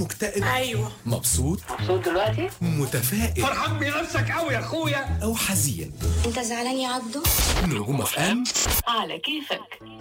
مكتئب؟ ايوه. مبسوط دلوقتي؟ متفائل فرحان بنفسك قوي يا اخويا أو حزين؟ انت زعلان يا عبدو؟ نجوم اف ام على كيفك.